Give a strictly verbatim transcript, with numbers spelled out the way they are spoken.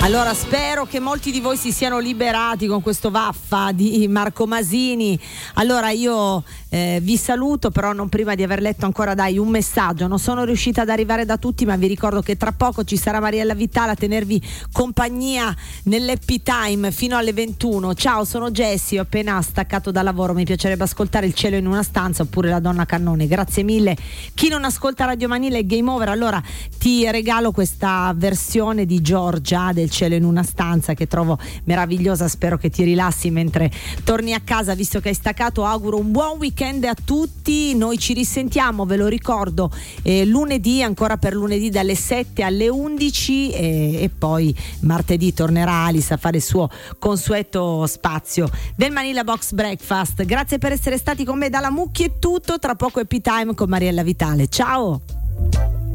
Allora spero che molti di voi si siano liberati con questo vaffa di Marco Masini. Allora io eh, vi saluto, però non prima di aver letto ancora dai un messaggio. Non sono riuscita ad arrivare da tutti, ma vi ricordo che tra poco ci sarà Mariella Vitale a tenervi compagnia nell'Happy Time fino alle ventuno. Ciao, sono Jessie, ho appena staccato da lavoro, mi piacerebbe ascoltare Il cielo in una stanza oppure La donna cannone. Grazie mille. Chi non ascolta Radio Manila è game over, allora ti regalo questa versione di Giorgia del Cielo in una stanza che trovo meravigliosa. Spero che ti rilassi mentre torni a casa, visto che hai staccato. Auguro un buon weekend a tutti. Noi ci risentiamo, ve lo ricordo, eh, lunedì, ancora per lunedì dalle sette alle undici e, e poi martedì tornerà Alice a fare il suo consueto spazio del Manila Box Breakfast. Grazie per essere stati con me dalla Mucchi, è tutto. Tra poco Happy Time con Mariella Vitale. Ciao.